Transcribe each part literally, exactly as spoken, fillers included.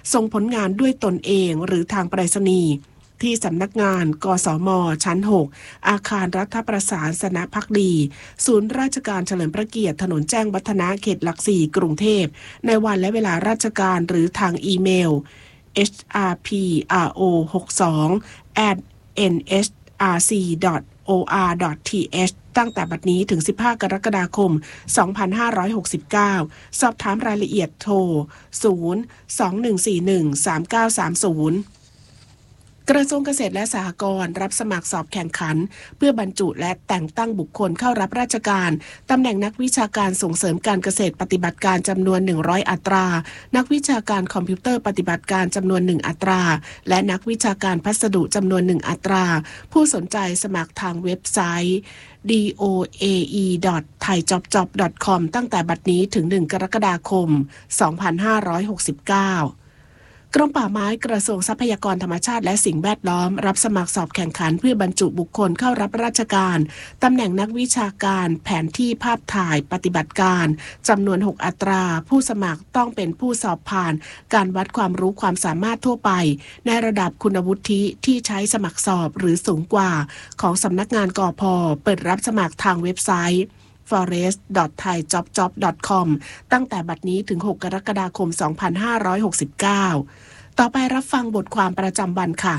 ส่งผลงานด้วยตนเองหรือทางไปรษณีย์ที่สำนักงานกสมชั้นหกอาคารรัฐประศาสนภักดีศูนย์ราชการเฉลิมพระเกียรติถนนแจ้งวัฒนะเขตหลักสี่กรุงเทพในวันและเวลาราชการหรือทางอีเมล เอช อาร์ พี อาร์ โอ หกสิบสอง แอท เอ็น เอช อาร์ ซี ดอท โอ อาร์ ดอท ที เอช ตั้งแต่บัดนี้ถึงสิบห้ากรกฎาคมสองพันห้าร้อยหกสิบเก้าสอบถามรายละเอียดโทรศูนย์ สอง หนึ่ง สี่ หนึ่ง สาม เก้า สาม ศูนย์กระทรวงเกษตรและสหกรณ์รับสมัครสอบแข่งขันเพื่อบรรจุและแต่งตั้งบุคคลเข้ารับราชการตำแหน่งนักวิชาการส่งเสริมการเกษตรปฏิบัติการจำนวนหนึ่งร้อยอัตรานักวิชาการคอมพิวเตอร์ปฏิบัติการจำนวนหนึ่งอัตราและนักวิชาการพัสดุจำนวนหนึ่งอัตราผู้สนใจสมัครทางเว็บไซต์ ดี โอ เอ อี ดอท ไทยจ็อบจ็อบ ดอท คอม ตั้งแต่บัดนี้ถึงหนึ่งกรกฎาคมสองพันห้าร้อยหกสิบเก้ากรมป่าไม้กระทรวงทรัพยากรธรรมชาติและสิ่งแวดล้อมรับสมัครสอบแข่งขันเพื่อบรรจุบุคคลเข้ารับราชการตำแหน่งนักวิชาการแผนที่ภาพถ่ายปฏิบัติการจำนวนหกอัตราผู้สมัครต้องเป็นผู้สอบผ่านการวัดความรู้ความสามารถทั่วไปในระดับคุณวุฒิที่ใช้สมัครสอบหรือสูงกว่าของสำนักงานกพ.เปิดรับสมัครทางเว็บไซต์ forest ดอท ไทยจ็อบจ็อบ ดอท คอม ตั้งแต่บัดนี้ถึงหกกรกฎาคมสองพันห้าร้อยหกสิบเก้าต่อไปรับฟังบทความประจำวันค่ะ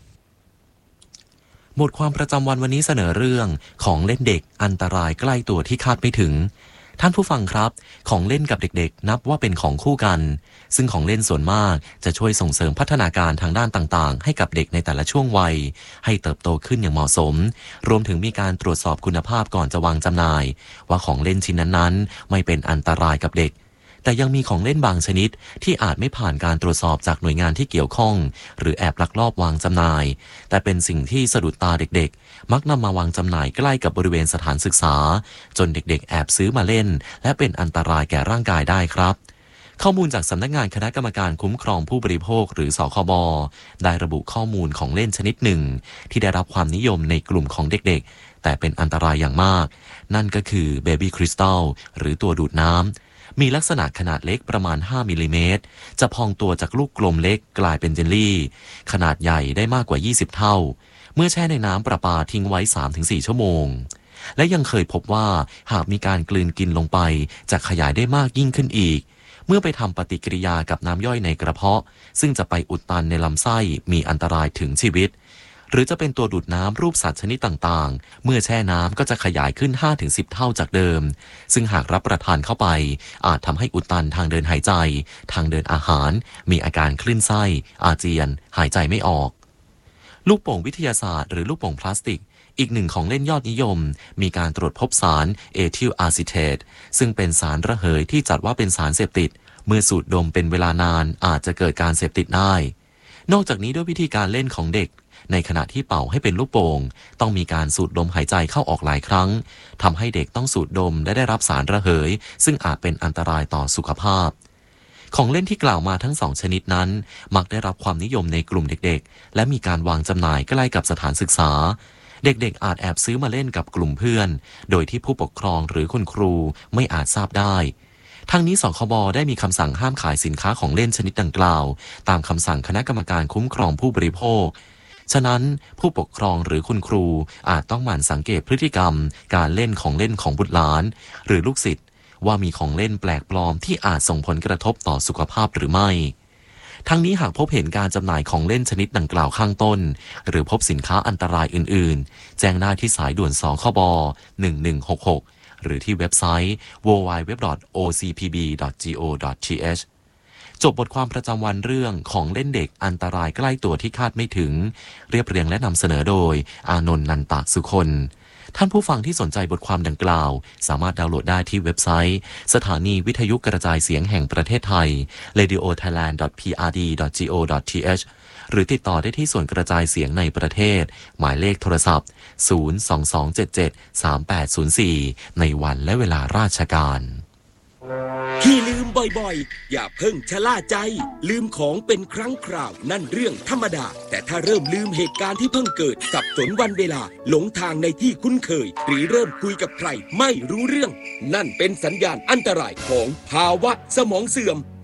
บทความประจำวันวันนี้เสนอเรื่องของเล่นเด็กอันตรายใกล้ตัวที่คาดไม่ถึงท่านผู้ฟังครับของเล่นกับเด็กๆนับว่าเป็นของคู่กันซึ่งของเล่นส่วนมากจะช่วยส่งเสริมพัฒนาการทางด้านต่างๆให้กับเด็กในแต่ละช่วงวัยให้เติบโตขึ้นอย่างเหมาะสมรวมถึงมีการตรวจสอบคุณภาพก่อนจะวางจำหน่ายว่าของเล่นชิ้นนั้นๆไม่เป็นอันตรายกับเด็กแต่ยังมีของเล่นบางชนิดที่อาจไม่ผ่านการตรวจสอบจากหน่วยงานที่เกี่ยวข้องหรือแอบลักลอบวางจำหน่ายแต่เป็นสิ่งที่สะดุดตาเด็กๆมักนำมาวางจำหน่ายใกล้กับบริเวณสถานศึกษาจนเด็กๆแอบซื้อมาเล่นและเป็นอันตรายแก่ร่างกายได้ครับข้อมูลจากสำนักงานคณะกรรมการคุ้มครองผู้บริโภคหรือสคบได้ระบุข้อมูลของเล่นชนิดหนึ่งที่ได้รับความนิยมในกลุ่มของเด็กๆแต่เป็นอันตรายอย่างมากนั่นก็คือเบบี้คริสตัลหรือตัวดูดน้ำมีลักษณะขนาดเล็กประมาณห้ามิลลิเมตรจะพองตัวจากลูกกลมเล็กกลายเป็นเจลลี่ขนาดใหญ่ได้มากกว่ายี่สิบเท่าเมื่อแช่ในน้ำประปาทิ้งไว้ สามถึงสี่ ชั่วโมงและยังเคยพบว่าหากมีการกลืนกินลงไปจะขยายได้มากยิ่งขึ้นอีกเมื่อไปทำปฏิกิริยากับน้ำย่อยในกระเพาะซึ่งจะไปอุดตันในลำไส้มีอันตรายถึงชีวิตหรือจะเป็นตัวดูดน้ำรูปสัตว์ชนิดต่างๆเมื่อแช่น้ำก็จะขยายขึ้น ห้าถึงสิบ เท่าจากเดิมซึ่งหากรับประทานเข้าไปอาจทำให้อุดตันทางเดินหายใจทางเดินอาหารมีอาการคลื่นไส้อาเจียนหายใจไม่ออกลูกโป่งวิทยาศาสตร์หรือลูกโป่งพลาสติกอีกหนึ่งของเล่นยอดนิยมมีการตรวจพบสารเอทิลอะซิเทตซึ่งเป็นสารระเหยที่จัดว่าเป็นสารเสพติดเมื่อสูดดมเป็นเวลานานอาจจะเกิดการเสพติดได้นอกจากนี้ด้วยวิธีการเล่นของเด็กในขณะที่เป่าให้เป็นลูกโป่งต้องมีการสูดลมหายใจเข้าออกหลายครั้งทำให้เด็กต้องสูดดมและได้รับสารระเหยซึ่งอาจเป็นอันตรายต่อสุขภาพของเล่นที่กล่าวมาทั้งสองชนิดนั้นมักได้รับความนิยมในกลุ่มเด็กๆและมีการวางจำหน่ายใกล้กับสถานศึกษาเด็กๆอาจแอบซื้อมาเล่นกับกลุ่มเพื่อนโดยที่ผู้ปกครองหรือคุณครูไม่อาจทราบได้ทั้งนี้สคบได้มีคำสั่งห้ามขายสินค้าของเล่นชนิดดังกล่าวตามคำสั่งคณะกรรมการคุ้มครองผู้บริโภคฉะนั้นผู้ปกครองหรือคุณครูอาจต้องหมั่นสังเกตพฤติกรรมการเล่นของเล่นของบุตรหลานหรือลูกศิษย์ว่ามีของเล่นแปลกปลอมที่อาจส่งผลกระทบต่อสุขภาพหรือไม่ทั้งนี้หากพบเห็นการจำหน่ายของเล่นชนิดดังกล่าวข้างต้นหรือพบสินค้าอันตรายอื่นๆแจ้งได้ที่สายด่วนสคบหนึ่งหนึ่งหกหกหรือที่เว็บไซต์ ดับเบิลยู ดับเบิลยู ดับเบิลยู ดอท โอ ซี พี บี ดอท จี โอ ดอท ที เอช จบบทความประจำวันเรื่องของเล่นเด็กอันตรายใกล้ตัวที่คาดไม่ถึงเรียบเรียงและนำเสนอโดยอานนท์ นันตะสุคนท่านผู้ฟังที่สนใจบทความดังกล่าวสามารถดาวน์โหลดได้ที่เว็บไซต์สถานีวิทยุกระจายเสียงแห่งประเทศไทย เรดิโอไทยแลนด์ ดอท พี อาร์ ดี ดอท จี โอ ดอท ที เอช หรือติดต่อได้ที่ส่วนกระจายเสียงในประเทศหมายเลขโทรศัพท์ศูนย์ สอง สอง เจ็ด เจ็ด สาม แปด ศูนย์ สี่ในวันและเวลาราชการที่ลืมบ่อยๆอย่าเพิ่งชะล่าใจลืมของเป็นครั้งคราวนั่นเรื่องธรรมดาแต่ถ้าเริ่มลืมเหตุการณ์ที่เพิ่งเกิดสับสนวันเวลาหลงทางในที่คุ้นเคยหรือเริ่มคุยกับใครไม่รู้เรื่องนั่นเป็นสัญญาณอันตรายของภาวะสมองเสื่อม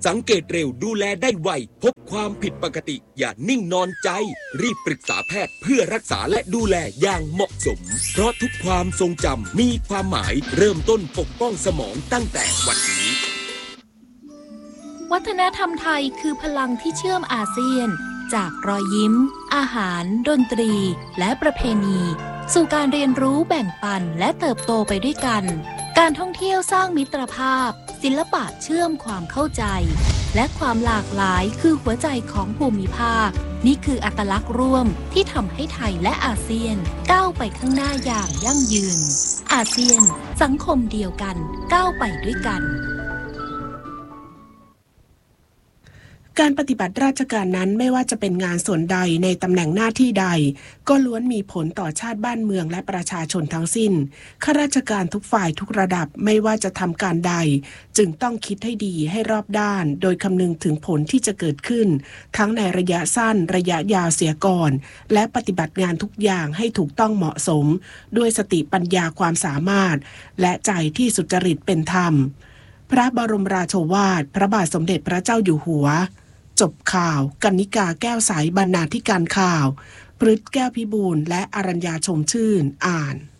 สังเกตเร็วดูแลได้ไวพบความผิดปกติอย่านิ่งนอนใจรีบปรึกษาแพทย์เพื่อรักษาและดูแลอย่างเหมาะสมเพราะทุกความทรงจำมีความหมายเริ่มต้นปกป้องสมองตั้งแต่วันนี้วัฒนธรรมไทยคือพลังที่เชื่อมอาเซียนจากรอยยิ้มอาหารดนตรีและประเพณีสู่การเรียนรู้แบ่งปันและเติบโตไปด้วยกันการท่องเที่ยวสร้างมิตรภาพศิลปะเชื่อมความเข้าใจและความหลากหลายคือหัวใจของภูมิภาคนี่คืออัตลักษณ์ร่วมที่ทำให้ไทยและอาเซียนก้าวไปข้างหน้าอย่างยั่งยืนอาเซียนสังคมเดียวกันก้าวไปด้วยกันการปฏิบัติราชการนั้นไม่ว่าจะเป็นงานส่วนใดในตำแหน่งหน้าที่ใดก็ล้วนมีผลต่อชาติบ้านเมืองและประชาชนทั้งสิ้นข้าราชการทุกฝ่ายทุกระดับไม่ว่าจะทำการใดจึงต้องคิดให้ดีให้รอบด้านโดยคำนึงถึงผลที่จะเกิดขึ้นทั้งในระยะสั้นระยะยาวเสียก่อนและปฏิบัติงานทุกอย่างให้ถูกต้องเหมาะสมด้วยสติปัญญาความสามารถและใจที่สุจริตเป็นธรรมพระบรมราโชวาทพระบาทสมเด็จพระเจ้าอยู่หัวจบข่าวกนิกาแก้วใสบรรณาธิการข่าวพฤทธิ์แก้วพิบูลและอรัญญาชมชื่นอ่าน